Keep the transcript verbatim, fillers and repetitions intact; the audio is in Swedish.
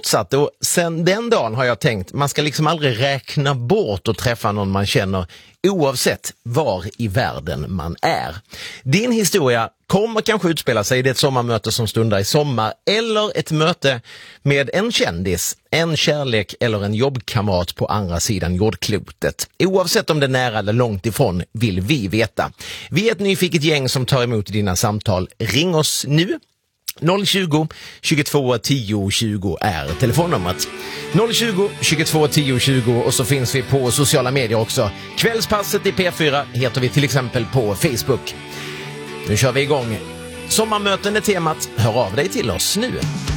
fortsatt och sen den dagen har jag tänkt man ska liksom aldrig räkna bort och träffa någon man känner oavsett var i världen man är. Din historia kommer kanske utspela sig i det sommarmöte som stundar i sommar eller ett möte med en kändis, en kärlek eller en jobbkamrat på andra sidan jordklotet. Oavsett om det är nära eller långt ifrån vill vi veta. Vi är ett nyfiket gäng som tar emot dina samtal. Ring oss nu. noll tjugo, tjugotvå, tio, tjugo är telefonnumret. noll tjugo, tjugotvå, tio, tjugo och så finns vi på sociala medier också. Kvällspasset i P fyra heter vi till exempel på Facebook. Nu kör vi igång. Sommarmöten är temat. Hör av dig till oss nu.